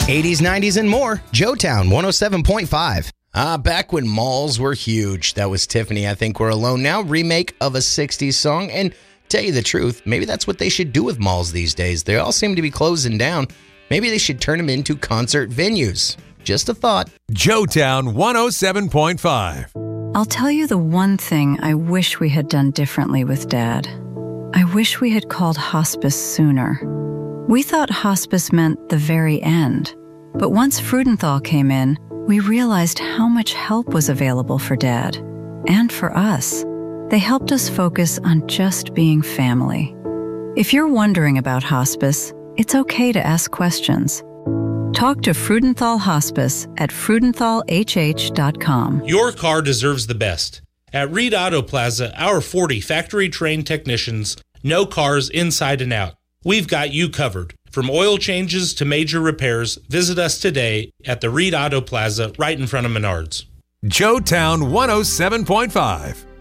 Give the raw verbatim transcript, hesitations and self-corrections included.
eighties, nineties, and more. Joetown one oh seven point five. Ah, back when malls were huge. That was Tiffany, I Think We're Alone Now, remake of a sixties song. And tell you the truth, maybe that's what they should do with malls these days. They all seem to be closing down. Maybe they should turn them into concert venues. Just a thought. Joetown one oh seven point five. I'll tell you the one thing I wish we had done differently with Dad. I wish we had called hospice sooner. We thought hospice meant the very end. But once Freudenthal came in, we realized how much help was available for Dad and for us. They helped us focus on just being family. If you're wondering about hospice, it's okay to ask questions. Talk to Freudenthal Hospice at freudenthal h h dot com. Your car deserves the best. At Reed Auto Plaza, our forty factory-trained technicians know cars inside and out. We've got you covered. From oil changes to major repairs, visit us today at the Reed Auto Plaza right in front of Menards. Joetown one oh seven point five.